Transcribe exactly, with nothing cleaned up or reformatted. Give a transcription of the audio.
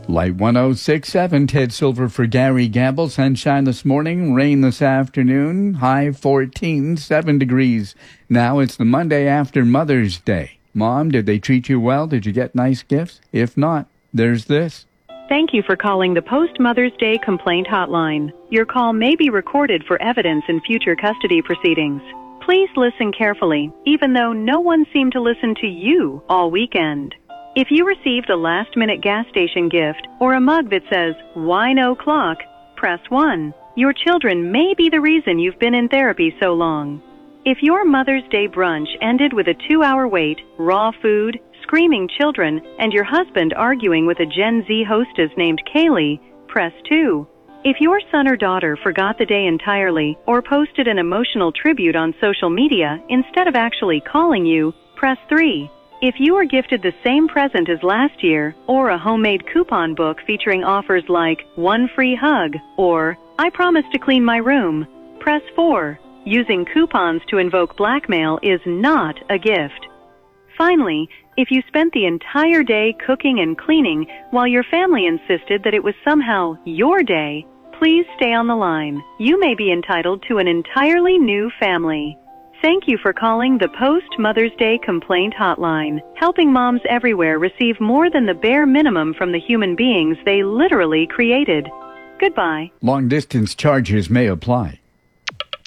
Light one oh six point seven, Ted Silver for Gary Gamble. Sunshine this morning, rain this afternoon, high fourteen, seven degrees. Now it's the Monday after Mother's Day. Mom, did they treat you well? Did you get nice gifts? If not, there's this. Thank you for calling the Post-Mother's Day Complaint Hotline. Your call may be recorded for evidence in future custody proceedings. Please listen carefully, even though no one seemed to listen to you all weekend. If you received a last-minute gas station gift or a mug that says, "Wine o'clock," press one. Your children may be the reason you've been in therapy so long. If your Mother's Day brunch ended with a two-hour wait, raw food, screaming children, and your husband arguing with a Gen Z hostess named Kaylee, press two. If your son or daughter forgot the day entirely or posted an emotional tribute on social media instead of actually calling you, press three. If you were gifted the same present as last year, or a homemade coupon book featuring offers like one free hug or I promise to clean my room, press four. Using coupons to invoke blackmail is not a gift. Finally, if you spent the entire day cooking and cleaning while your family insisted that it was somehow your day, please stay on the line. You may be entitled to an entirely new family. Thank you for calling the Post-Mother's Day Complaint Hotline, helping moms everywhere receive more than the bare minimum from the human beings they literally created. Goodbye. Long-distance charges may apply.